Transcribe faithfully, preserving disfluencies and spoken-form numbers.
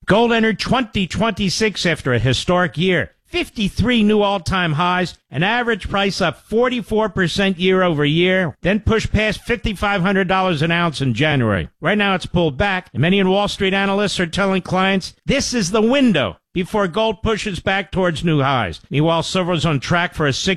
Gold entered twenty twenty-six after a historic year. fifty-three new all-time highs, an average price up forty-four percent year over year, then pushed past five thousand five hundred dollars an ounce in January. Right now it's pulled back, and many Wall Street analysts are telling clients this is the window before gold pushes back towards new highs. Meanwhile, silver is on track for a six